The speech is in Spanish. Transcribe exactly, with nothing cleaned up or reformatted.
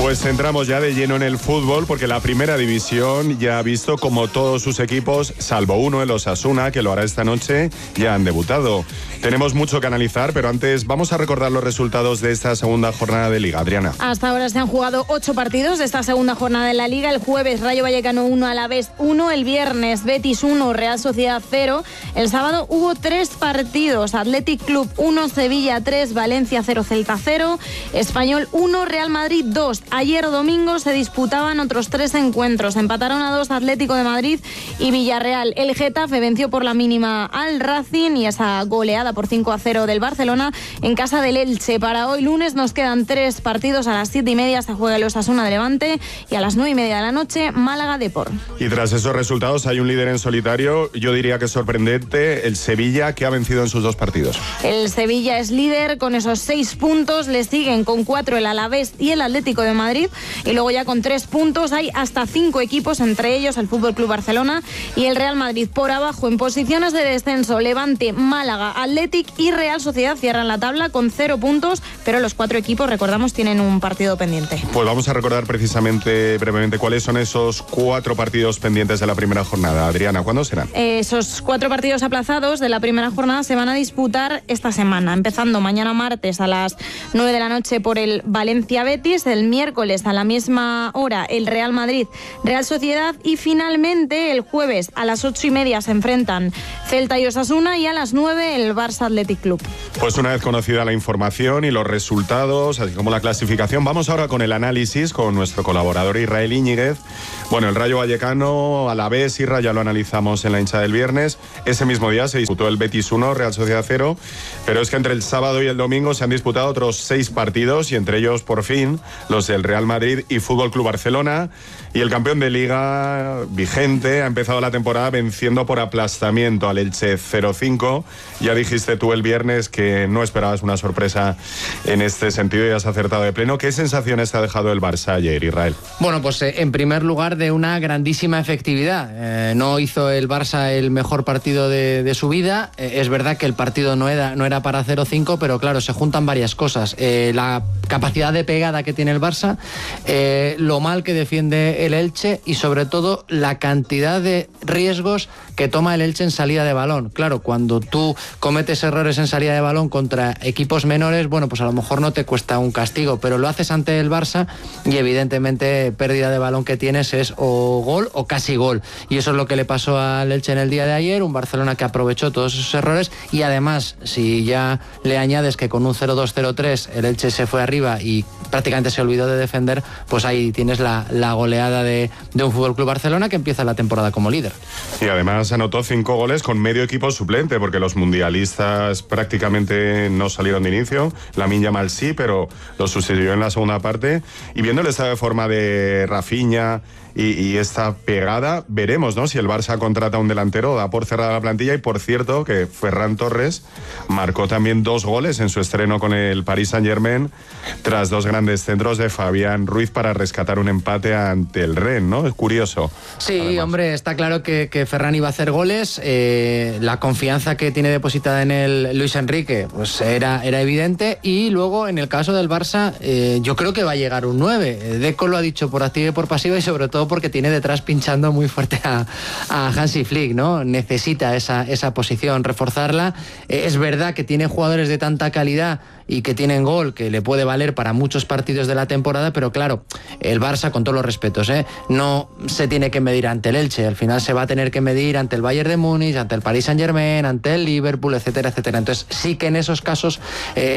Pues entramos ya de lleno en el fútbol porque la primera división ya ha visto como todos sus equipos, salvo uno, el Osasuna, que lo hará esta noche, ya han debutado. Tenemos mucho que analizar, pero antes vamos a recordar los resultados de esta segunda jornada de Liga. Adriana. Hasta ahora se han jugado ocho partidos de esta segunda jornada de la Liga. El jueves Rayo Vallecano uno, Alavés uno. El viernes Betis uno, Real Sociedad cero. El sábado hubo tres partidos. Athletic Club uno, Sevilla tres, Valencia cero, Celta cero. Español uno, Real Madrid dos. Ayer domingo se disputaban otros tres encuentros. Empataron a dos Atlético de Madrid y Villarreal. El Getafe venció por la mínima al Racing y esa goleada por cinco a cero del Barcelona en casa del Elche. Para hoy lunes nos quedan tres partidos. A las siete y media se juega el Osasuna de Levante y a las nueve y media de la noche Málaga Depor. Y tras esos resultados hay un líder en solitario, yo diría que sorprendente, el Sevilla, que ha vencido en sus dos partidos. El Sevilla es líder con esos seis puntos, le siguen con cuatro el Alavés y el Atlético de Madrid y luego ya con tres puntos hay hasta cinco equipos, entre ellos el F C Barcelona y el Real Madrid. Por abajo en posiciones de descenso, Levante, Málaga, Athletic y Real Sociedad cierran la tabla con cero puntos, pero los cuatro equipos, recordamos, tienen un partido pendiente. Pues vamos a recordar precisamente brevemente cuáles son esos cuatro partidos pendientes de la primera jornada. Adriana, ¿cuándo serán? Esos cuatro partidos aplazados de la primera jornada se van a disputar esta semana, empezando mañana martes a las nueve de la noche por el Valencia-Betis, el miércoles a la misma hora el Real Madrid, Real Sociedad y finalmente el jueves a las ocho y media se enfrentan Celta y Osasuna y a las nueve el Barça Athletic Club. Pues una vez conocida la información y los resultados, así como la clasificación, vamos ahora con el análisis con nuestro colaborador Israel Íñiguez. Bueno, el Rayo Vallecano, Alavés y Rayo lo analizamos en la hinchada del viernes. Ese mismo día se disputó el Betis uno, Real Sociedad cero, pero es que entre el sábado y el domingo se han disputado otros seis partidos y entre ellos, por fin, los del Real Madrid y F C Barcelona. Y el campeón de Liga vigente ha empezado la temporada venciendo por aplastamiento al Elche cero cinco. Ya dijiste tú el viernes que no esperabas una sorpresa en este sentido y has acertado de pleno. ¿Qué sensaciones te ha dejado el Barça ayer, Israel? Bueno, pues eh, en primer lugar de una grandísima efectividad. Eh, no hizo el Barça el mejor partido de, de su vida. Eh, es verdad que el partido no era, no era para cero cinco, pero claro, se juntan varias cosas. Eh, la capacidad de pegada que tiene el Barça, eh, lo mal que defiende el Elche y sobre todo la cantidad de riesgos que toma el Elche en salida de balón. Claro, cuando tú cometes errores en salida de balón contra equipos menores, bueno, pues a lo mejor no te cuesta un castigo, pero lo haces ante el Barça y evidentemente pérdida de balón que tienes es o gol o casi gol. Y eso es lo que le pasó al Elche en el día de ayer, un Barcelona que aprovechó todos esos errores y además, si ya le añades que con un cero dos cero tres el Elche se fue arriba y prácticamente se olvidó de defender, pues ahí tienes la, la goleada de, de un F C Barcelona que empieza la temporada como líder. Y además anotó cinco goles con medio equipo suplente, porque los mundialistas prácticamente no salieron de inicio. Lamine Yamal sí, pero lo sustituyó en la segunda parte. Y viendo el estado de forma de Rafinha y, y esta pegada, veremos, ¿no?, si el Barça contrata a un delantero, da por cerrada la plantilla. Y por cierto, que Ferran Torres marcó también dos goles en su estreno con el Paris Saint-Germain, tras dos grandes centros de Fabián Ruiz para rescatar un empate ante el Rennes, ¿no? Es curioso. Sí, además. Hombre, está claro que, que Ferran iba a hacer goles. Eh, la confianza que tiene depositada en el Luis Enrique pues era, era evidente. Y luego, en el caso del Barça, eh, yo creo que va a llegar un nueve. Deco lo ha dicho por activa y por pasiva y sobre todo porque tiene detrás pinchando muy fuerte a, a Hansi Flick, ¿no? Necesita esa, esa posición, reforzarla. Eh, es verdad que tiene jugadores de tanta calidad y que tienen gol que le puede valer para muchos partidos de la temporada, pero claro, el Barça, con todos los respetos, ¿eh?, no se tiene que medir ante el Elche, al final se va a tener que medir ante el Bayern de Múnich, ante el Paris Saint-Germain, ante el Liverpool, etcétera, etcétera. Entonces sí que en esos casos eh,